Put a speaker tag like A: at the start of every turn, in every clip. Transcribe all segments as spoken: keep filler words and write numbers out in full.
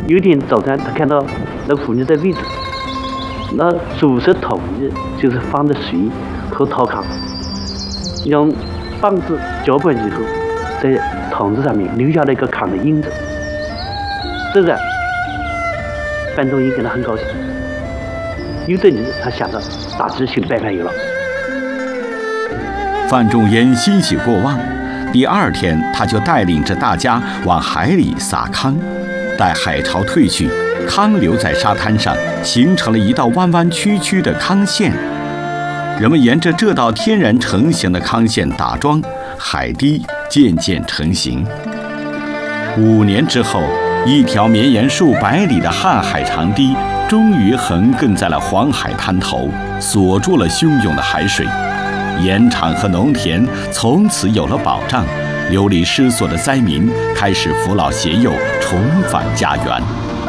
A: 有一天早上，他看到那妇女在喂猪，那煮熟桶子就是放的水和陶糠，用棒子搅拌以后，在桶子上面留下了一个糠的印子。这个范仲淹感到很高兴，有这里他想到大致新的办法有了。
B: 范仲淹欣喜过望，第二天他就带领着大家往海里撒糠，待海潮退去，糠留在沙滩上，形成了一道弯弯曲曲的糠线。人们沿着这道天然成型的糠线打桩，海堤渐渐成型。五年之后，一条绵延数百里的瀚海长堤终于横亘在了黄海滩头，锁住了汹涌的海水。盐场和农田从此有了保障，流离失所的灾民开始扶老携幼，重返家园。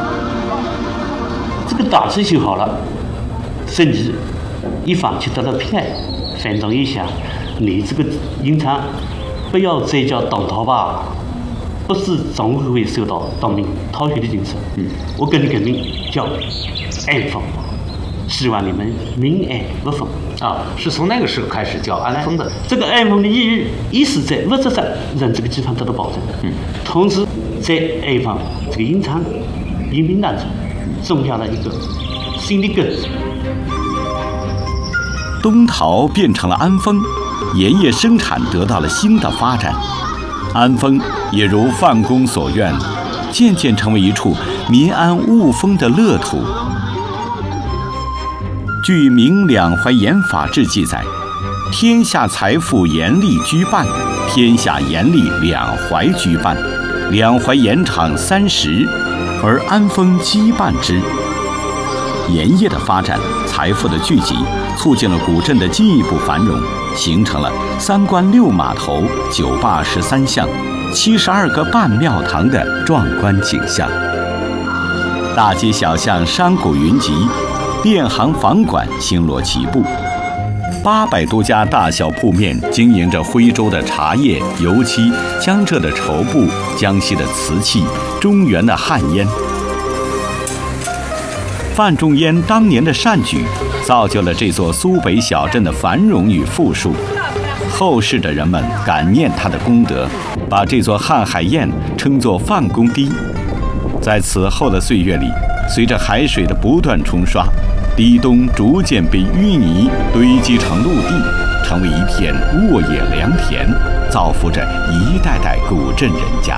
A: 这个大致修好了，甚至一方就得到平安。范仲淹想，你这个营场不要再叫东逃吧，不是总会受到当兵逃学的警示。嗯，我跟你革命叫安丰，希望你们民安无风。
C: 啊，是从那个时候开始叫安丰的。
A: 这个安丰的意义，一是在物质上让这个地方得到保证，嗯，同时在安丰这个营场人民当中种下了一个新的根。
B: 东逃变成了安丰，盐业生产得到了新的发展。安丰也如范公所愿，渐渐成为一处民安务丰的乐土。据《明两淮盐法志》记载，天下财富盐利居半，天下盐利两淮居半，两淮盐场三十，而安丰积半之。盐业的发展，财富的聚集，促进了古镇的进一步繁荣，形成了三关六码头、九坝十三巷、七十二个半庙堂的壮观景象。大街小巷商贾云集，店行坊馆星罗棋布，八百多家大小铺面经营着徽州的茶叶、油漆、江浙的绸布、江西的瓷器、中原的旱烟。范仲淹当年的善举，造就了这座苏北小镇的繁荣与富庶。后世的人们感念他的功德，把这座瀚海堰称作范公堤。在此后的岁月里，随着海水的不断冲刷，堤东逐渐被淤泥堆积成陆地，成为一片沃野良田，造福着一代代古镇人家。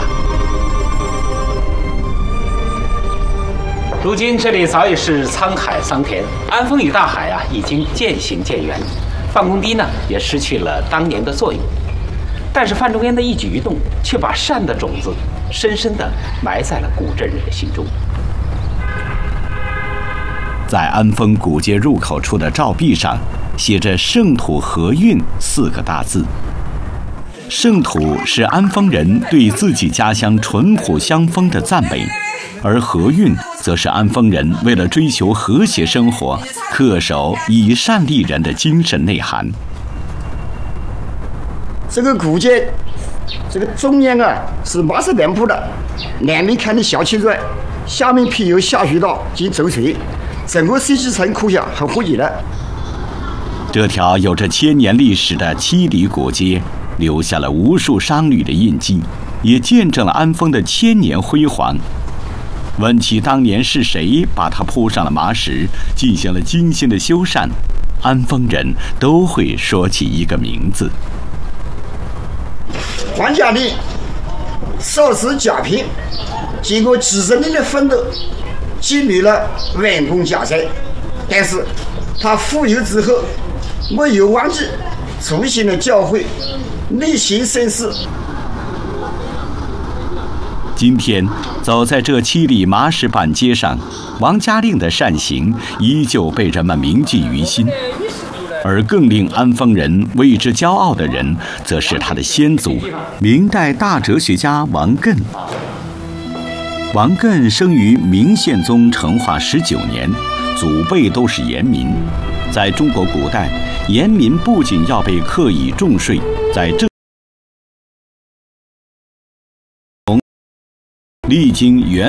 C: 如今这里早已是沧海桑田，安丰与大海啊已经渐行渐远，范公堤呢也失去了当年的作用。但是范仲淹的一举一动，却把善的种子深深地埋在了古镇人的心中。
B: 在安丰古街入口处的照壁上，写着“圣土和运”四个大字。圣土是安丰人对自己家乡淳朴乡风的赞美，而和运则是安丰人为了追求和谐生活，恪守以善利人的精神内涵。
D: 这个古街，这个中央啊是马式店铺的，南面看的小青砖，下面披有下水道及走水，整个设计成可想很合理的。
B: 这条有着千年历史的七里古街，留下了无数商旅的印记，也见证了安丰的千年辉煌。问起当年是谁把它铺上了麻石，进行了精心的修缮，安丰人都会说起一个名字。
D: 黄家令少时甲平，经过几十年的奋斗，积累了完工家财，但是他富有之后没有忘记初心的教诲，内心深思。
B: 今天走在这七里麻石板街上，王家令的善行依旧被人们铭记于心。而更令安丰人为之骄傲的人，则是他的先祖，明代大哲学家王艮。王艮生于明宪宗成化十九年，祖辈都是盐民。在中国古代，盐民不仅要被课以重税，在政历经元